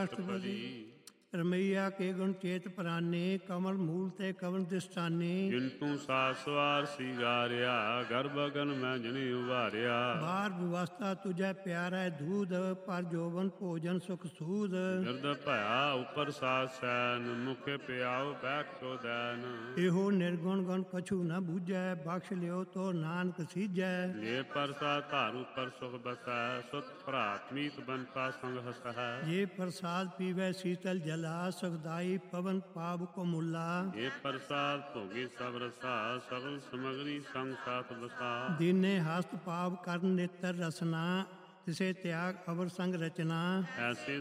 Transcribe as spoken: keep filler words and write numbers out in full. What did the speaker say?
ਅਸ਼ਟਪਦੀ। ਰਮਈਆ ਕੇ ਗੁਣ ਚੇਤ ਪ੍ਰਾਨੇ, ਕਮਲ ਮੂਲ ਤੇ ਕਵਨ ਦਿਸਤਾਨੇ। ਜਿਨ ਤੂੰ ਸਾਤ ਸਵਾਰ ਸੀਗਾਰਿਆ, ਗਰਭ ਅਗਨ ਮੈਂ ਜਨੀ ਉਭਾਰਿਆ। ਬਾਰ ਵਿਵਸਥਾ ਤੁਝੈ ਪਿਆਰੈ ਦੂਧ, ਪਰ ਜੋਬਨ ਭੋਜਨ ਸੁਖ ਸੂਧ। ਗਿਰਦ ਭਇਆ ਉਪਰ ਸਾਤ ਸੈਨ, ਮੁਖੇ ਪਿਆਉ ਬੈਠ ਕੋ ਦੈਨ। ਇਹੋ ਨਿਰਗੁਣ ਗੁਣ ਕਛੂ ਨ ਬੂਝੈ, ਬਖਸ਼ ਲਿਓ ਤੋ ਨਾਨਕ ਸੀਜੈ। ਲੈ ਪਰਸਾ ਧਾਰ ਉਪਰ ਸੁਖ ਬਸੈ, ਸੁਤ ਭਰਾਤ ਮੀਤ ਬੰਤਾ ਸੰਗ ਹਸੈ। ਜੇ ਪ੍ਰਸਾਦ ਪੀਵੈ ਸੀਤਲ ਜਲਾ, ਸੁਖਦਾਈ ਪਵਨ ਪਾਵ ਕੋ ਮੁਲਾ। ਇਹ ਪ੍ਰਸਾਦ ਭੋਗੀ ਸਭ ਰਸਾ, ਸਗਲ ਸਮਗਰੀ ਸੰਗ ਸਾਥ ਬਸਾ। ਦੀਨੇ ਹਸਤ ਪਾਵ ਕਰਨ ਨੇਤਰ ਰਸਨਾ, ਤਿਸੇ ਤਿਆਗ ਅਵਰ ਸੰਗ ਰਚਨਾ। ਐਸੇ